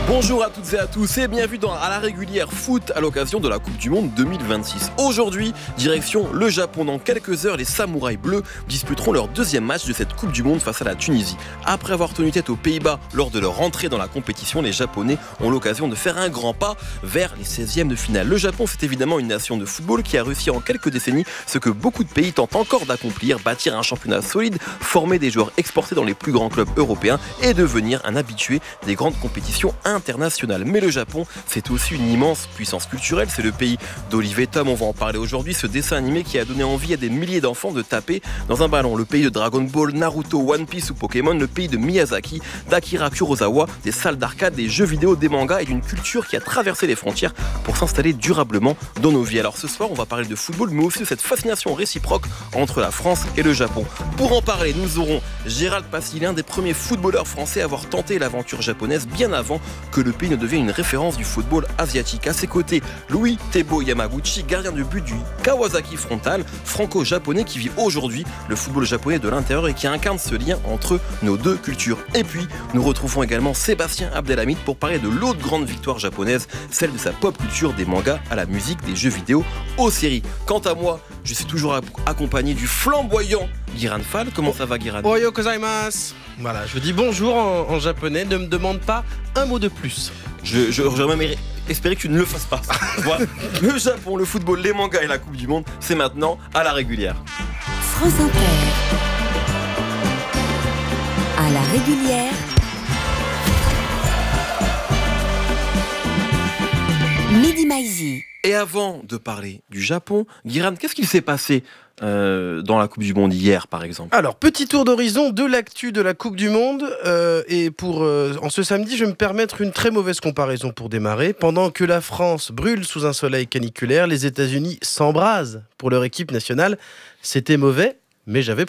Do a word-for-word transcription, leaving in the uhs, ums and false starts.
Bonjour à toutes et à tous et bienvenue dans À la régulière foot à l'occasion de la Coupe du Monde deux mille vingt-six. Aujourd'hui, direction le Japon. Dans quelques heures, les Samouraïs bleus disputeront leur deuxième match de cette Coupe du Monde face à la Tunisie. Après avoir tenu tête aux Pays-Bas lors de leur entrée dans la compétition, les Japonais ont l'occasion de faire un grand pas vers les seizièmes de finale. Le Japon, c'est évidemment une nation de football qui a réussi en quelques décennies ce que beaucoup de pays tentent encore d'accomplir, bâtir un championnat solide, former des joueurs exportés dans les plus grands clubs européens et devenir un habitué des grandes compétitions internationales. Mais le Japon, c'est aussi une immense puissance culturelle. C'est le pays d'Olive et Tom, on va en parler aujourd'hui. Ce dessin animé qui a donné envie à des milliers d'enfants de taper dans un ballon. Le pays de Dragon Ball, Naruto, One Piece ou Pokémon. Le pays de Miyazaki, d'Akira Kurosawa, des salles d'arcade, des jeux vidéo, des mangas et d'une culture qui a traversé les frontières pour s'installer durablement dans nos vies. Alors ce soir, on va parler de football, mais aussi de cette fascination réciproque entre la France et le Japon. Pour en parler, nous aurons Gérald Passy, l'un des premiers footballeurs français à avoir tenté l'aventure japonaise bien avant que le pays ne devienne une référence du football asiatique. À ses côtés, Louis Tebo Yamaguchi, gardien de but du Kawasaki Frontale, franco-japonais qui vit aujourd'hui le football japonais de l'intérieur et qui incarne ce lien entre nos deux cultures. Et puis, nous retrouvons également Sébastien Abdelhamid pour parler de l'autre grande victoire japonaise, celle de sa pop culture des mangas à la musique, des jeux vidéo aux séries. Quant à moi, je suis toujours accompagné du flamboyant Giran Fall. Comment ça va, Giran? Oyo gozaimasu. Voilà, je dis bonjour en, en japonais, ne me demande pas un mot de plus. Je, je, j'aurais même espéré que tu ne le fasses pas. Voilà. Le Japon, le football, les mangas et la Coupe du Monde, c'est maintenant à la régulière. France Inter. À la régulière. Mehdi Maizi. Et avant de parler du Japon, Giran, qu'est-ce qu'il s'est passé euh, dans la Coupe du Monde hier, par exemple? Alors, petit tour d'horizon de l'actu de la Coupe du Monde. Euh, et pour euh, en ce samedi, je vais me permettre une très mauvaise comparaison pour démarrer. Pendant que la France brûle sous un soleil caniculaire, les États-Unis s'embrasent pour leur équipe nationale. C'était mauvais, mais j'avais